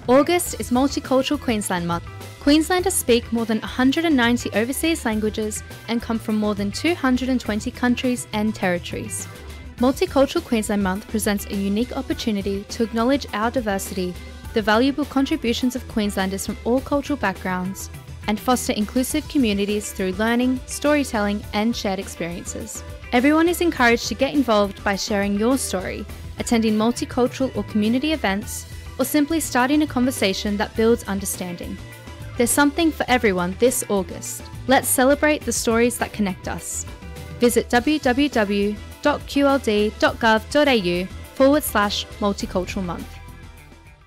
August is Multicultural Queensland Month. Queenslanders speak more than 190 overseas languages and come from more than 220 countries and territories. Multicultural Queensland Month presents a unique opportunity to acknowledge our diversity, the valuable contributions of Queenslanders from all cultural backgrounds, and foster inclusive communities through learning, storytelling, and shared experiences. Everyone is encouraged to get involved by sharing your story, attending multicultural or community events, or simply starting a conversation that builds understanding. There's something for everyone this August. Let's celebrate the stories that connect us. Visit www.qld.gov.au/Multicultural Month.